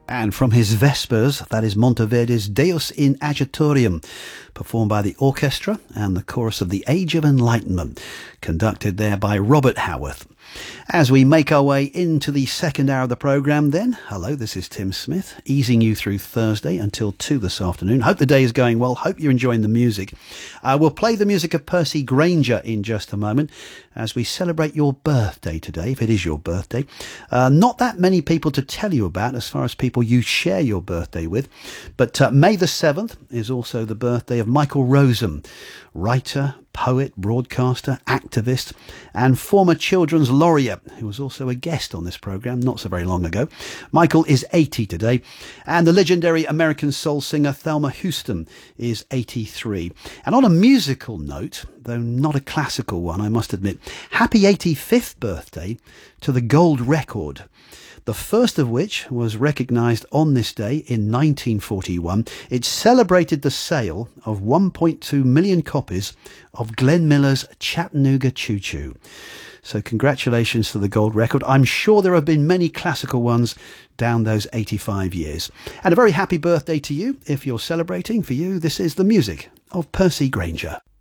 And from his Vespers, that is Monteverdi's Deus in Agitatorium, performed by the orchestra and the chorus of the Age of Enlightenment, conducted there by Robert Howarth. As we make our way into the second hour of the programme then, hello, this is Tim Smith, easing you through Thursday until 2 this afternoon. Hope the day is going well, hope you're enjoying the music. We'll play the music of Percy Grainger in just a moment as we celebrate your birthday today, if it is your birthday. Not that many people to tell you about as far as people you share your birthday with, but May the 7th is also the birthday of Michael Rosen, writer, poet, broadcaster, activist, and former children's laureate, who was also a guest on this programme not so very long ago. Michael is 80 today, and the legendary American soul singer Thelma Houston is 83. And on a musical note, though not a classical one, I must admit, happy 85th birthday to the Gold Record, the first of which was recognised on this day in 1941. It celebrated the sale of 1.2 million copies of Glenn Miller's Chattanooga Choo Choo. So congratulations to the Gold Record. I'm sure there have been many classical ones down those 85 years. And a very happy birthday to you if you're celebrating. For you, this is the music of Percy Grainger.